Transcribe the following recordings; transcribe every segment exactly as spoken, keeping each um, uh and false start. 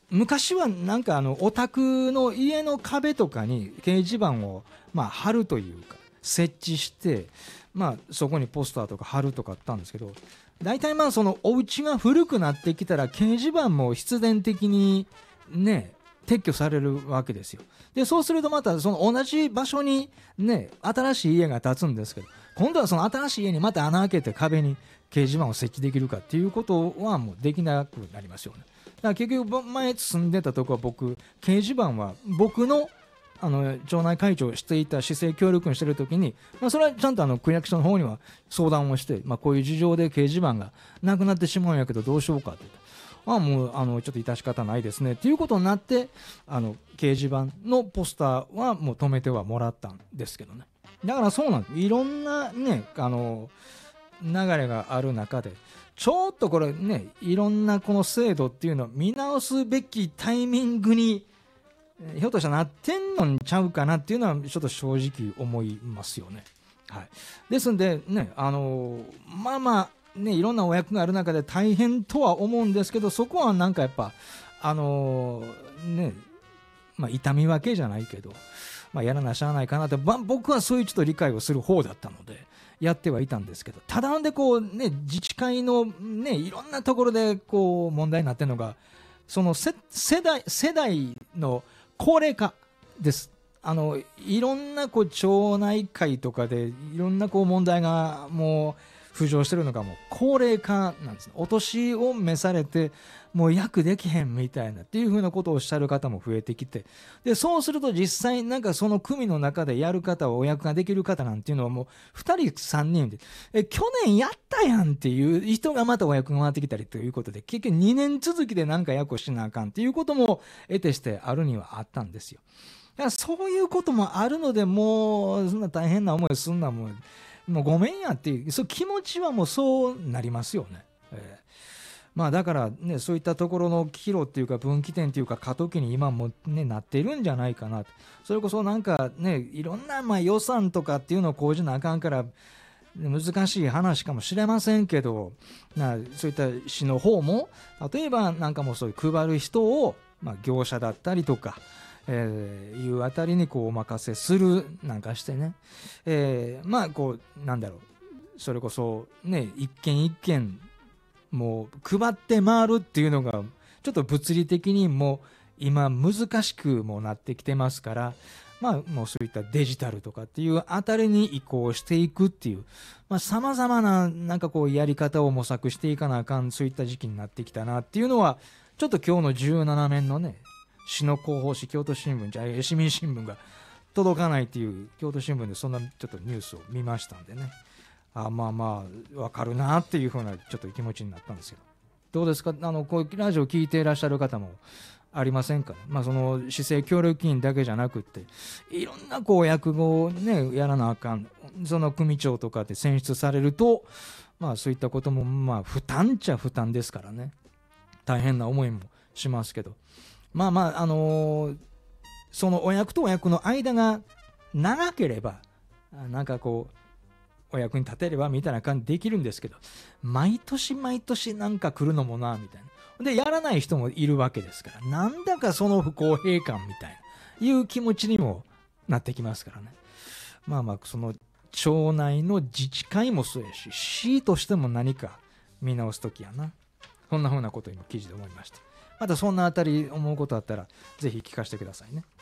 昔はなんかあのお宅の家の壁とかに掲示板をまあ貼るというか設置して、まあ、そこにポスターとか貼るとかあったんですけど、大体まあそのお家が古くなってきたら掲示板も必然的にね撤去されるわけですよ。でそうするとまたその同じ場所にね新しい家が建つんですけど、今度はその新しい家にまた穴開けて壁に掲示板を設置できるかっていうことはもうできなくなりますよね。だから結局前住んでたとこは僕掲示板は僕のあの町内会長をしていた市政協力にしてるときに、まあ、それはちゃんとあの区役所の方には相談をして、まあ、こういう事情で掲示板がなくなってしまうんやけどどうしようかって言って、ああもうあのちょっと致し方ないですねっていうことになって、あの掲示板のポスターはもう止めてはもらったんですけどね。だからそうなんです。いろんなねあの流れがある中でちょっとこれねいろんなこの制度っていうのを見直すべきタイミングにひょっとしたらなってんのんちゃうかなっていうのはちょっと正直思いますよね。はい、ですんでねあのまあまあねいろんなお役がある中で大変とは思うんですけど、そこはなんかやっぱあのねまあ痛み分けじゃないけど、まあ、やらなしゃあないかなって、ま、僕はそういうちょっと理解をする方だったのでやってはいたんですけど、ただんでこうね自治会のねいろんなところでこう問題になってるのがその世代世代の高齢化です。あのいろんなこう町内会とかでいろんなこう問題がもう浮上してるのがもう高齢化なんです。お年を召されてもう役できへんみたいなっていうふうなことをおっしゃる方も増えてきて、でそうすると実際なんかその組の中でやる方はお役ができる方なんていうのはもうふたりさんにんでえ去年やったやんっていう人がまたお役が回ってきたりということで、結局にねん続きでなんか役をしなあかんっていうことも得てしてあるにはあったんですよ。だからそういうこともあるので、もうそんな大変な思いすんなもうもうごめんやっていう、そう気持ちはもうそうなりますよね。えーまあだからねそういったところの岐路っていうか分岐点っていうか過渡期に今もねなっているんじゃないかなと。それこそなんかねいろんなまあ予算とかっていうのを講じなあかんから難しい話かもしれませんけど、なそういった市の方も例えばなんかもうそういう配る人をまあ業者だったりとかえー、いうあたりにこうお任せするなんかしてね、えー、まあこうなんだろうそれこそね一軒一軒もう配って回るっていうのがちょっと物理的にも今難しくもなってきてますから、まあもうそういったデジタルとかっていうあたりに移行していくっていうさまざまななんかこうやり方を模索していかなあかん、そういった時期になってきたなっていうのはちょっと今日のじゅうなな面のね市の広報誌京都新聞じゃ市民新聞が届かないっていう京都新聞でそんなちょっとニュースを見ましたんでね、あまあまあ分かるなっていう風なちょっと気持ちになったんですけど、どうですかあのこういうラジオ聞いていらっしゃる方もありませんかね。まあその市政協力員だけじゃなくっていろんなこう役語をねやらなあかん、その組長とかって選出されるとまあそういったこともまあ負担っちゃ負担ですからね、大変な思いもしますけど、まあまああのー、そのお役とお役の間が長ければなんかこうお役に立てればみたいな感じできるんですけど、毎年毎年なんか来るのもなみたいなでやらない人もいるわけですから、なんだかその不公平感みたいないう気持ちにもなってきますからね。まあまあその町内の自治会もそうやし市としても何か見直すときやな、そんなふうなことを今記事で思いました。またそんなあたり思うことあったらぜひ聞かせてくださいね。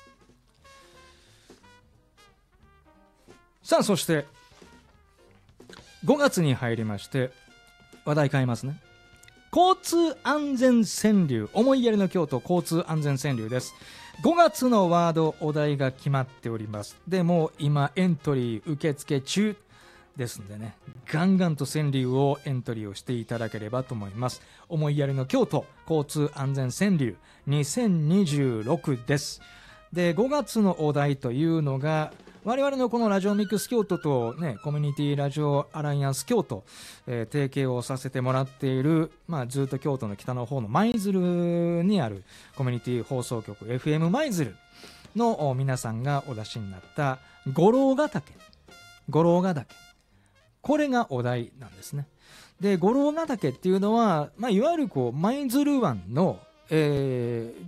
さあそしてごがつに入りまして話題変えますね。交通安全川柳、思いやりの京都交通安全川柳です。ごがつのワードお題が決まっております。でも今エントリー受付中ですんでね、ガンガンと川柳をエントリーをしていただければと思います。思いやりの京都交通安全川柳にせんにじゅうろくです。でごがつのお題というのが我々のこのラジオミックス京都と、ね、コミュニティラジオアライアンス京都、えー、提携をさせてもらっている、まあ、ずっと京都の北の方の舞鶴にあるコミュニティ放送局 エフエム 舞鶴の皆さんがお出しになった五郎ヶ岳五郎ヶ岳、これがお題なんですね。で五郎ヶ岳っていうのは、まあ、いわゆるこう舞鶴湾の、えー